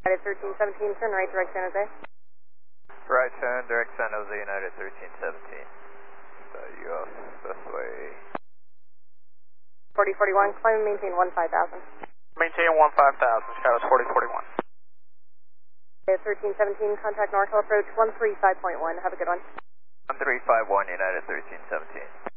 United 1317, turn right, direct San Jose. Right turn, direct San Jose, United 1317. You off this way. 4041, climb and maintain 15,000. Maintain 15,000, Shadows 4041. United 1317, contact NorCal approach 135.1, have a good one. 1351, United 1317.